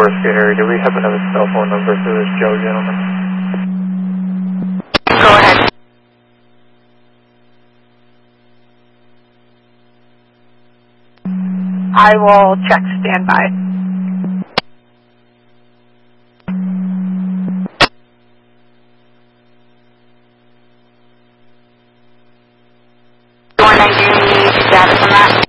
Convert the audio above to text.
Forest area. Do we happen to have a cell phone number for this Joe gentleman? Go ahead. I will check. Stand by.